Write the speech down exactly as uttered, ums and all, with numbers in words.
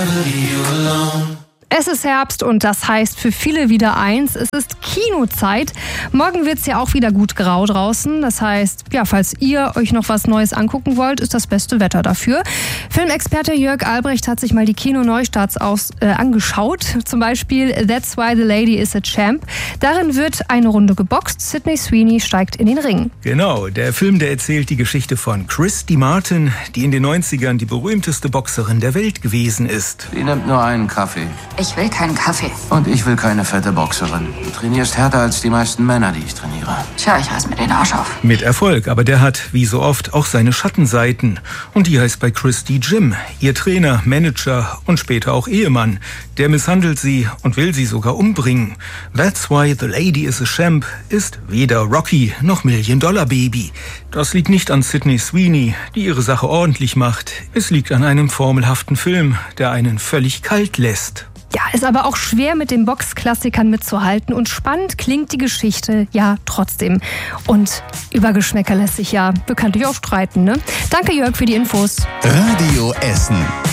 Es ist Herbst und das heißt für viele wieder eins, es ist Kinozeit. Morgen wird es ja auch wieder gut grau draußen. Das heißt, ja, falls ihr euch noch was Neues angucken wollt, ist das beste Wetter dafür. Filmexperte Jörg Albrecht hat sich mal die Kino-Neustarts aus, äh, angeschaut. Zum Beispiel That's Why the Lady is a Champ. Darin wird eine Runde geboxt. Sydney Sweeney steigt in den Ring. Genau, der Film, der erzählt die Geschichte von Christy Martin, die in den neunzigern die berühmteste Boxerin der Welt gewesen ist. Sie nimmt nur einen Kaffee. Ich will keinen Kaffee. Und ich will keine fette Boxerin. Du trainierst härter als die meisten Männer, die ich trainiere. Tja, ich reiß mir den Arsch auf. Mit Erfolg, aber der hat, wie so oft, auch seine Schattenseiten. Und die heißt bei Christy Jim. Ihr Trainer, Manager und später auch Ehemann. Der misshandelt sie und will sie sogar umbringen. That's Why the Lady is a Champ ist weder Rocky noch Million Dollar Baby. Das liegt nicht an Sydney Sweeney, die ihre Sache ordentlich macht. Es liegt an einem formelhaften Film, der einen völlig kalt lässt. Ja, ist aber auch schwer mit den Boxklassikern mitzuhalten und spannend klingt die Geschichte ja trotzdem. Und über Geschmäcker lässt sich ja bekanntlich auch streiten, ne? Danke Jörg für die Infos. Radio Essen.